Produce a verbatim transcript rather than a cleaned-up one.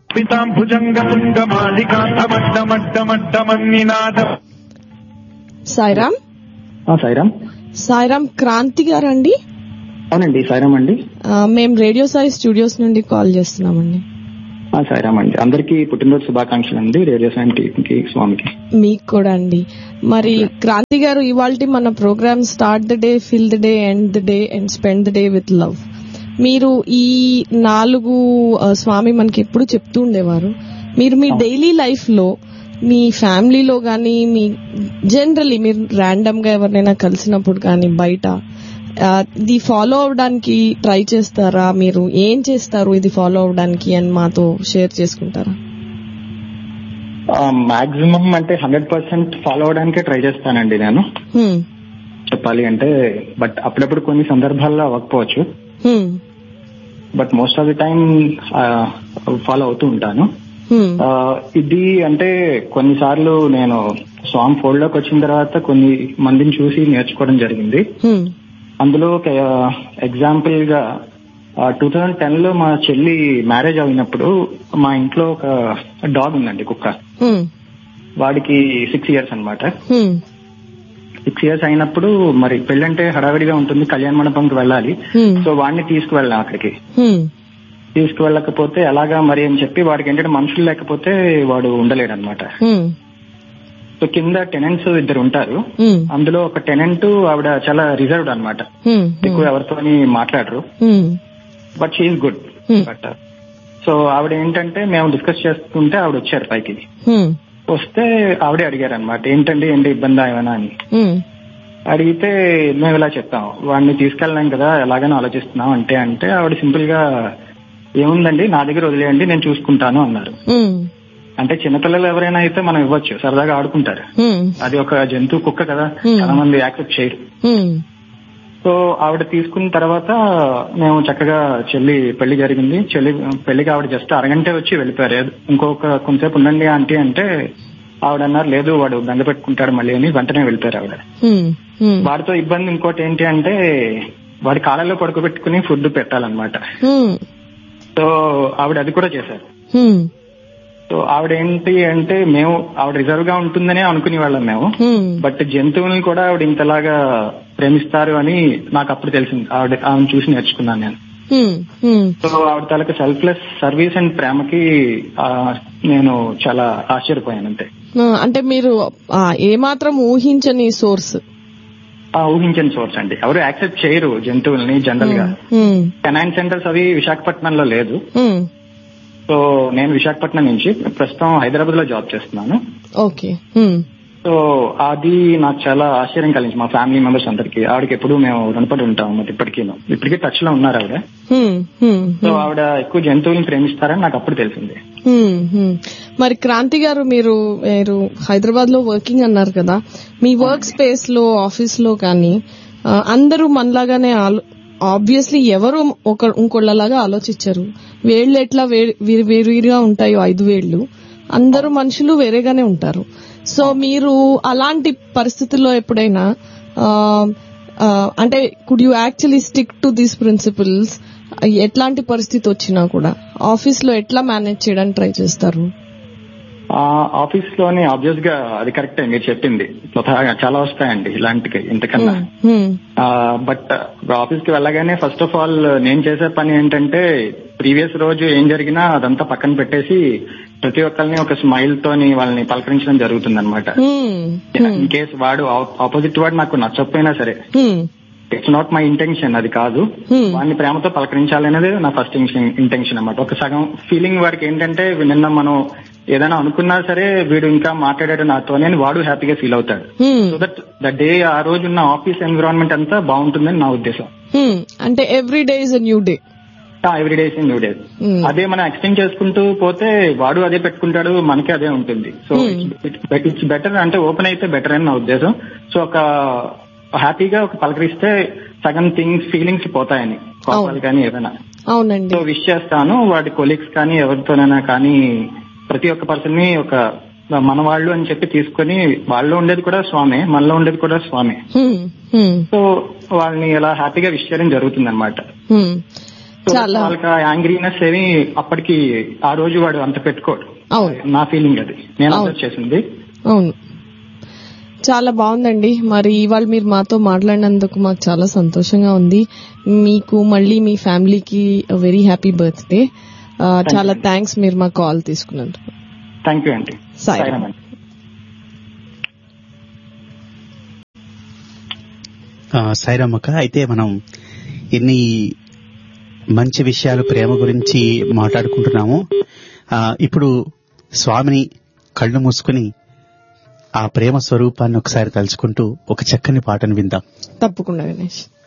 సాయిరామ్ సాయిరామ్ సాయిరామ్ క్రాంతి గారండి? అవునండి, సాయిరామ్ అండి. మేము రేడియో సాయి స్టూడియోస్ నుండి కాల్ చేస్తున్నామండి. సాయిరామ్ అండి. అందరికీ పుట్టినరోజు శుభాకాంక్షలు అండి, రేడియో సాయి టీంకి, స్వామికి. మీకు కూడా అండి. మరి క్రాంతి గారు, ఇవాల్టి మన programme start the day, fill the day, end the day and spend the day with love. మీరు ఈ నాలుగు స్వామి మనకి ఎప్పుడు చెప్తూ ఉండేవారు. మీరు మీ డైలీ లైఫ్ లో, మీ ఫ్యామిలీలో గానీ, మీ జనరల్లీ మీరు ర్యాండమ్ గా ఎవరినైనా కలిసినప్పుడు కానీ, బయట ఇది ఫాలో అవడానికి ట్రై చేస్తారా? మీరు ఏం చేస్తారు ఇది ఫాలో అవడానికి అని మాతో షేర్ చేసుకుంటారా? మాక్సిమం అంటే హండ్రెడ్ పర్సెంట్ ఫాలో అవడానికే ట్రై చేస్తానండి నేను, చెప్పాలి అంటే. బట్ అప్పుడప్పుడు కొన్ని సందర్భాల్లో అవ్వకపోవచ్చు, but most of the time follow అవుతూ ఉంటాను. ఇది అంటే కొన్నిసార్లు నేను స్వామి ఫోల్డ్ లోకి వచ్చిన తర్వాత కొన్ని మందిని చూసి నేర్చుకోవడం జరిగింది. అందులో ఒక ఎగ్జాంపుల్ గా టూ థౌజండ్ టెన్ లో మా చెల్లి మ్యారేజ్ అయినప్పుడు మా ఇంట్లో ఒక డాగ్ ఉందండి, కుక్క. వాడికి సిక్స్ ఇయర్స్ అనమాట. సిక్స్ ఇయర్స్ అయినప్పుడు మరి పెళ్ళంటే హడావిడిగా ఉంటుంది, కళ్యాణ మండపంకి వెళ్ళాలి. సో వాడిని తీసుకువెళ్ళాం అక్కడికి. తీసుకువెళ్ళకపోతే ఎలాగా మరి అని చెప్పి, వాడికి ఏంటంటే మనుషులు లేకపోతే వాడు ఉండలేడు అనమాట. సో కింద టెనెంట్స్ ఇద్దరు ఉంటారు. అందులో ఒక టెనెంట్ ఆవిడ చాలా రిజర్వ్డ్ అనమాట, ఎక్కువ ఎవరితో మాట్లాడరు. But she is good. But so ఆవిడ ఏంటంటే మేము డిస్కస్ చేస్తుంటే ఆవిడ వచ్చారు పైకి. వస్తే ఆవిడే అడిగారు అనమాట, ఏంటండి ఏంటి ఇబ్బంది ఏమైనా అని. అడిగితే మేము ఇలా చెప్తాం, వాడిని తీసుకెళ్ళాం కదా, ఎలాగైనా ఆలోచిస్తున్నాం అంటే అంటే ఆవిడ సింపుల్ గా, ఏముందండి నా దగ్గర వదిలేయండి నేను చూసుకుంటాను అన్నారు. అంటే చిన్నపిల్లలు ఎవరైనా అయితే మనం ఇవ్వచ్చు, సరదాగా ఆడుకుంటారు. అది ఒక జంతువు, కుక్క కదా, చాలా మంది యాక్సెప్ట్ చేయరు. సో ఆవిడ తీసుకున్న తర్వాత మేము చక్కగా చెల్లి పెళ్లి జరిగింది. చెల్లి పెళ్లికి ఆవిడ జస్ట్ అరగంటే వచ్చి వెళ్ళిపోయారు. ఇంకొక కొంతసేపు ఉండండి ఆంటీ అంటే ఆవిడ అన్నారు, లేదు వాడు దండ పెట్టుకుంటాడు మళ్ళీ అని, వెంటనే వెళ్ళిపోయారు ఆవిడ. వాడితో ఇబ్బంది ఇంకోటి ఏంటి అంటే, వాడి కాళ్ళలో పడుకోబెట్టుకుని ఫుడ్ పెట్టాలన్నమాట. సో ఆవిడ అది కూడా చేశారు. సో ఆవిడ ఏంటి అంటే, మేము ఆవిడ రిజర్వ్ గా ఉంటుందనే అనుకునే వాళ్ళం మేము. బట్ జంతువుల్ని కూడా ఆవిడ ఇంతలాగా ప్రేమిస్తారు అని నాకు అప్పుడు తెలిసింది. ఆవిడ ఆవిడ చూసి నేర్చుకున్నాను నేను. సో ఆవిడ తాలూకా సెల్ఫ్లెస్ సర్వీస్ అండ్ ప్రేమకి నేను చాలా ఆశ్చర్యపోయాను అంతే. అంటే మీరు ఏమాత్రం ఊహించని సోర్స్, ఊహించని సోర్స్ అండి. ఎవరు యాక్సెప్ట్ చేయరు జంతువుల్ని జనరల్ గా. కెనైన్ సెంటర్స్ అవి విశాఖపట్నంలో లేదు. సో నేను విశాఖపట్నం నుంచి ప్రస్తుతం హైదరాబాద్ లో జాబ్ చేస్తున్నాను. ఓకే. సో అది నాకు చాలా ఆశ్చర్యం కలిగింది మా ఫ్యామిలీ మెంబర్స్ అందరికి. ఆవిడకి ఎప్పుడు మేము రుణపడి ఉంటాం మరి ఇప్పటికీ ఇప్పటికీ టచ్ లో ఉన్నారు ఆవిడ. సో ఆవిడ ఎక్కువ జంతువులను ప్రేమిస్తారని నాకు అప్పుడు తెలిసింది. మరి క్రాంతి గారు, మీరు మీరు హైదరాబాద్ లో వర్కింగ్ అన్నారు కదా, మీ వర్క్ స్పేస్ లో, ఆఫీస్ లో కానీ అందరూ మనలాగానే ఆబ్వియస్లీ ఎవరు ఒక ఇంకోళ్ళలాగా ఆలోచించరు. వేళ్లు ఎట్లా వేరుగా ఉంటాయో ఐదు వేళ్లు, అందరూ మనుషులు వేరేగానే ఉంటారు. సో మీరు అలాంటి పరిస్థితుల్లో ఎప్పుడైనా అంటే could you actually stick to these principles? ఎట్లాంటి పరిస్థితి వచ్చినా కూడా ఆఫీస్ లో ఎట్లా మేనేజ్ చేయడానికి ట్రై చేస్తారు? ఆఫీస్ లోని ఆబ్వియస్ గా అది కరెక్టే మీరు చెప్పింది, చాలా వస్తాయండి ఇలాంటివి ఇంతకన్నా. బట్ ఆఫీస్ కి వెళ్ళగానే ఫస్ట్ ఆఫ్ ఆల్ నేను చేసే పని ఏంటంటే, ప్రీవియస్ రోజు ఏం జరిగినా అదంతా పక్కన పెట్టేసి ప్రతి ఒక్కరిని ఒక స్మైల్ తోని వాళ్ళని పలకరించడం జరుగుతుంది అనమాట. ఇన్ కేస్ వాడు ఆపోజిట్ వాడు నాకు నచ్చకపోయినా సరే, ఇట్స్ నాట్ మై ఇంటెన్షన్, అది కాదు, వాడిని ప్రేమతో పలకరించాలనేది నా ఫస్ట్ ఇంటెన్షన్ అనమాట. ఒక సగం ఫీలింగ్ వాడికి ఏంటంటే, నిన్న మనం ఏదైనా అనుకున్నా సరే వీడు ఇంకా మాట్లాడాడు నాతోనే అని వాడు హ్యాపీగా ఫీల్ అవుతాడు. సో దట్ ద డే ఆ రోజు ఉన్న ఆఫీస్ ఎన్విరాన్మెంట్ అంతా బాగుంటుందని నా ఉద్దేశం. అంటే every day is a new day. Every day is new day. అదే మనం ఎక్స్టెండ్ చేసుకుంటూ పోతే వాడు అదే పెట్టుకుంటాడు, మనకే అదే ఉంటుంది. సో ఇట్స్ బెటర్, అంటే ఓపెన్ అయితే బెటర్ అని నా ఉద్దేశం. సో ఒక హ్యాపీగా ఒక పలకరిస్తే సగం థింగ్స్ ఫీలింగ్స్ పోతాయని, కోపాలు కానీ ఏదైనా. అవునండి. సో విష్ చేస్తాను వాడి కొలీగ్స్ కానీ ఎవరితోనైనా కానీ, ప్రతి ఒక్క పర్సన్ ని ఒక మన వాళ్ళు అని చెప్పి తీసుకుని, వాళ్ళలో ఉండేది కూడా స్వామి, మనలో ఉండేది కూడా స్వామి. సో వాళ్ళని ఇలా హ్యాపీగా విష్ చేయడం జరుగుతుంది అనమాట. చాలా వాళ్ళకి యాంగ్రీనెస్ ఏమి అప్పటికి ఆ రోజు వాడు అంత పెట్టుకోడు. అవును, నా ఫీలింగ్ అది, నేను అబ్జర్వ్ చేసింది. అవును, చాలా బాగుందండి. మరి ఇవాళ మీరు మాతో మాట్లాడినందుకు మాకు చాలా సంతోషంగా ఉంది. మీకు మళ్ళీ మీ ఫ్యామిలీకి వెరీ హ్యాపీ బర్త్డే. చాలా థ్యాంక్స్ మీరు మా కాల్ తీసుకున్నందుకు. థ్యాంక్ యూ అండి. సాయిరామ్. సాయిరామ్ అక్క, అయితే మనం ఎన్ని మంచి విషయాలు ప్రేమ గురించి మాట్లాడుకుంటున్నాము. ఇప్పుడు స్వామిని కళ్ళు మూసుకుని ఆ ప్రేమ స్వరూపాన్ని ఒకసారి తలుచుకుంటూ ఒక చక్కని పాటను విందాం. తప్పకుండా గణేష్.